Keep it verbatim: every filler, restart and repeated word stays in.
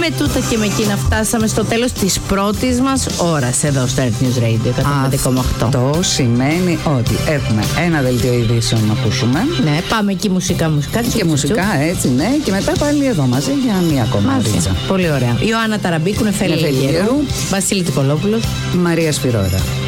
με τούτα και με εκείνα φτάσαμε στο τέλος της πρώτης μας ώρας εδώ στο Earth News Radio εκατόν πέντε κόμμα οκτώ. Αυτό σημαίνει ότι έχουμε ένα δελτίο ειδήσεων να ακούσουμε. Ναι, πάμε εκεί μουσικά, μουσικά. Και μουσικά, έτσι, ναι. Και μετά πάλι εδώ μαζί για μία ακόμα ωρίτσα. Πολύ ωραία. Ιωάννα Ταραμπίκου, Νεφέλη Λεγερού, Βασίλη Τικολόπουλος, Μαρία Σπυρόρα.